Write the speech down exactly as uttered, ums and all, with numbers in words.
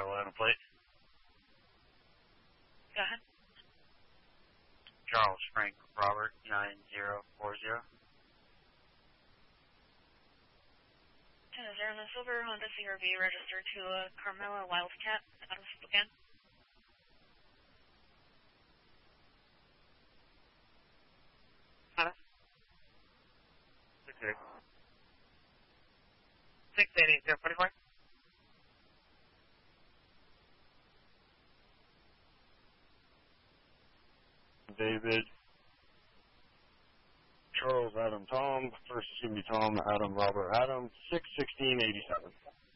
arrival and a plate. Go ahead. Charles Frank Robert nine zero four zero. ten zero in the silver Honda C R V registered to uh, Carmela Wildcat out of Spokane. Huh? six eight. six eight eight zero forty four. David, Charles Adam Tom, first is going to be Tom Adam Robert Adam, six sixteen eighty-seven.